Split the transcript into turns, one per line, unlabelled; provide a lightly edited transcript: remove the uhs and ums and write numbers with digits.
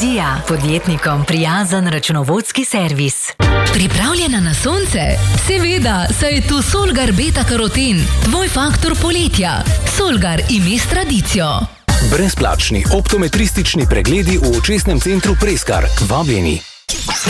Vizija, podjetnikom prijazen računovodski servis.
Pripravljena na sonce? Seveda, saj je tu Solgar Beta Karoten, tvoj faktor poletja. Solgar, ime s tradicijo.
Brezplačni optometristični pregledi v očesnem centru Preskar. Vabljeni.